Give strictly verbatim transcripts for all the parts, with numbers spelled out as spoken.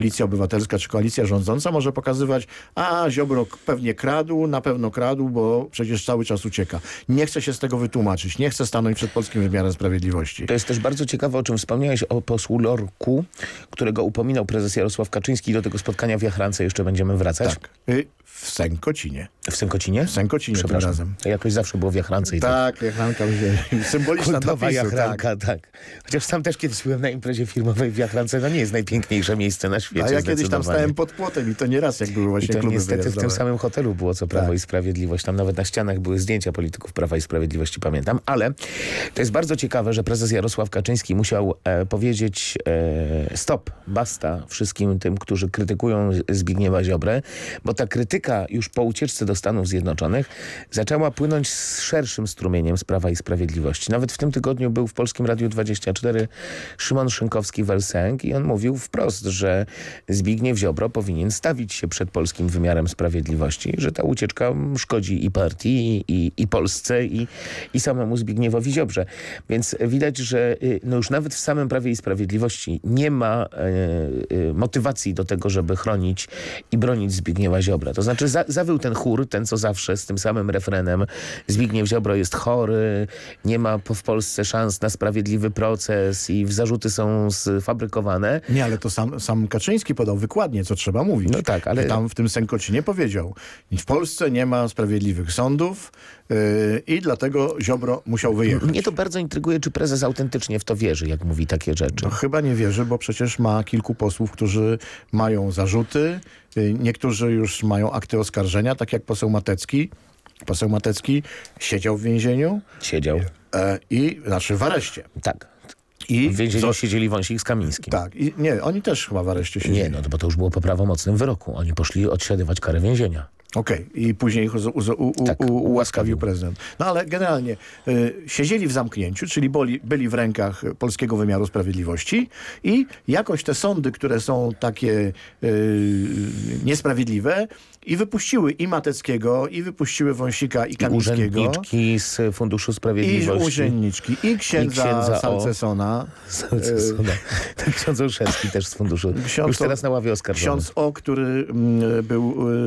Koalicja Obywatelska czy koalicja rządząca może pokazywać, a Ziobro pewnie kradł, na pewno kradł, bo przecież cały czas ucieka. Nie chce się z tego wytłumaczyć, nie chce stanąć przed polskim wymiarem sprawiedliwości. To jest też bardzo ciekawe, o czym wspomniałeś, o posłu Lorku, którego upominał prezes Jarosław Kaczyński. Do tego spotkania w Jachrance jeszcze będziemy wracać. Tak, y, w Sękocinie. W Sękocinie? W Sękocinie tym razem. To jakoś zawsze było w Jachrance. I tak, Jachranka, symboliczna kultowa napisu, Jachranka, tak. tak. Chociaż sam też kiedyś byłem na imprezie firmowej w Jachrance, to nie jest najpiękniejsze miejsce na świecie. A ja kiedyś tam stałem pod płotem i to nieraz, jak były właśnie I to kluby niestety wyjazdowe. w tym samym hotelu było co Prawo tak. i Sprawiedliwość. Tam nawet na ścianach były zdjęcia polityków Prawa i Sprawiedliwości, pamiętam. Ale to jest bardzo ciekawe, że prezes Jarosław Kaczyński musiał e, powiedzieć e, stop, basta wszystkim tym, którzy krytykują Zbigniewa Ziobrę, bo ta krytyka już po ucieczce do Stanów Zjednoczonych zaczęła płynąć z szerszym strumieniem z Prawa i Sprawiedliwości. Nawet w tym tygodniu był w Polskim Radiu dwadzieścia cztery Szymon Szynkowski-Welsenk i on mówił wprost, że Zbigniew Ziobro powinien stawić się przed polskim wymiarem sprawiedliwości, że ta ucieczka szkodzi i partii, i, i Polsce, i, i samemu Zbigniewowi Ziobrze. Więc widać, że no już nawet w samym Prawie i Sprawiedliwości nie ma e, e, motywacji do tego, żeby chronić i bronić Zbigniewa Ziobra. To znaczy za, zawył ten chór, ten co zawsze, z tym samym refrenem. Zbigniew Ziobro jest chory, nie ma w Polsce szans na sprawiedliwy proces i zarzuty są sfabrykowane. Nie, ale to sam, sam Kaczyński podał wykładnie, co trzeba mówić. No tak, ale... Tam w tym Sękocinie powiedział, w Polsce nie ma sprawiedliwych sądów yy, i dlatego Ziobro musiał wyjechać. Mnie to bardzo intryguje, czy prezes autentycznie w to wierzy, jak mówi takie rzeczy. No, chyba nie wierzy, bo przecież ma kilku posłów, którzy mają zarzuty. Yy, niektórzy już mają akty oskarżenia, tak jak poseł Matecki. Poseł Matecki siedział w więzieniu. Siedział. Yy, I, znaczy w areszcie. Tak. I w więzieniu zo- siedzieli Wąsik z Kamińskim. Tak. I nie, oni też chyba w areszcie siedzieli. Nie, no to, bo to już było po prawomocnym wyroku. Oni poszli odsiadywać karę więzienia. Okej. Okay. I później ich u, u, u, tak, u, ułaskawił prezydent. No ale generalnie y, siedzieli w zamknięciu, czyli byli, byli w rękach polskiego wymiaru sprawiedliwości i jakoś te sądy, które są takie y, niesprawiedliwe, i wypuściły i Mateckiego, i wypuściły Wąsika, i Kamińskiego. I urzędniczki z Funduszu Sprawiedliwości. I urzędniczki, i księdza, I księdza Salcesona. Salcesona. Tak, ksiądz Olszewski też z Funduszu. Ksiądz Już teraz na ławie oskarżony. Ksiądz O, który mm, był y,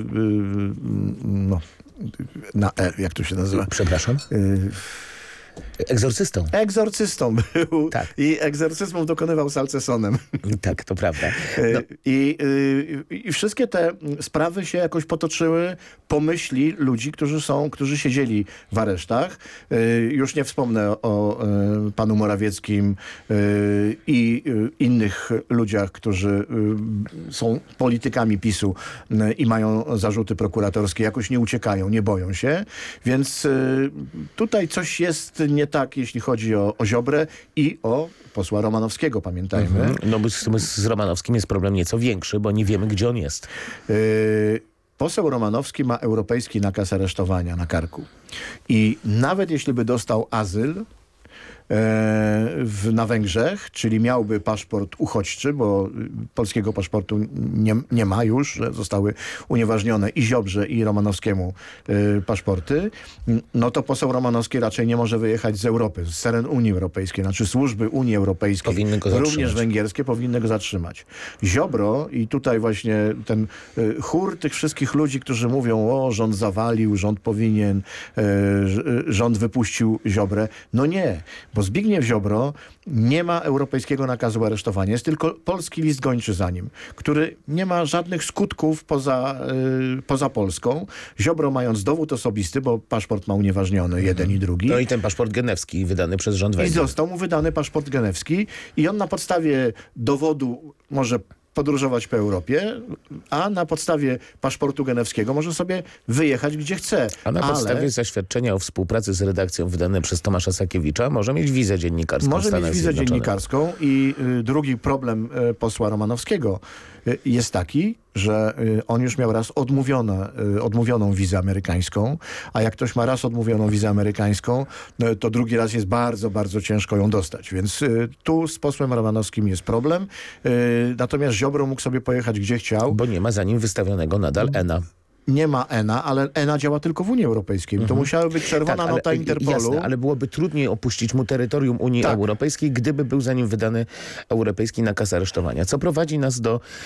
y, no, na E, jak to się nazywa? Przepraszam? Y Egzorcystą. Egzorcystą był tak. I egzorcyzmów dokonywał Salcesonem. Tak, to prawda. No. I, i, I wszystkie te sprawy się jakoś potoczyły po myśli ludzi, którzy są, którzy siedzieli w aresztach. Już nie wspomnę o, o panu Morawieckim i innych ludziach, którzy są politykami PiSu i mają zarzuty prokuratorskie. Jakoś nie uciekają, nie boją się. Więc tutaj coś jest nie tak, jeśli chodzi o, o Ziobrę i o posła Romanowskiego, pamiętajmy. Mhm. No bo z, z Romanowskim jest problem nieco większy, bo nie wiemy, gdzie on jest. Yy, poseł Romanowski ma europejski nakaz aresztowania na karku. I nawet jeśli by dostał azyl w, na Węgrzech, czyli miałby paszport uchodźczy, bo polskiego paszportu nie, nie ma już, zostały unieważnione i Ziobrze, i Romanowskiemu y, paszporty, no to poseł Romanowski raczej nie może wyjechać z Europy, z teren Unii Europejskiej, znaczy służby Unii Europejskiej, powinny go również węgierskie, powinny go zatrzymać. Ziobro i tutaj właśnie ten y, chór tych wszystkich ludzi, którzy mówią, o rząd zawalił, rząd powinien, y, rząd wypuścił Ziobrę. No nie, bo Zbigniew Ziobro nie ma europejskiego nakazu aresztowania. Jest tylko polski list gończy za nim, który nie ma żadnych skutków poza, yy, poza Polską. Ziobro, mając dowód osobisty, bo paszport ma unieważniony, jeden i drugi. No i ten paszport genewski wydany przez rząd Węgier. I został mu wydany paszport genewski i on na podstawie dowodu może podróżować po Europie, a na podstawie paszportu genewskiego może sobie wyjechać gdzie chce. A na ale... podstawie zaświadczenia o współpracy z redakcją wydane przez Tomasza Sakiewicza może mieć wizę dziennikarską. Może mieć wizę dziennikarską i y, drugi problem y, posła Romanowskiego y, jest taki, że y, on już miał raz odmówione, y, odmówioną wizę amerykańską, a jak ktoś ma raz odmówioną wizę amerykańską, no, to drugi raz jest bardzo, bardzo ciężko ją dostać. Więc y, tu z posłem Romanowskim jest problem. Y, natomiast Ziobro mógł sobie pojechać gdzie chciał. Bo nie ma za nim wystawionego nadal E N A. nie ma E N A, ale E N A działa tylko w Unii Europejskiej. To musiały być czerwona Tak, ale, nota Interpolu. Jasne, ale byłoby trudniej opuścić mu terytorium Unii Tak. Europejskiej, gdyby był za nim wydany europejski nakaz aresztowania. Co prowadzi nas do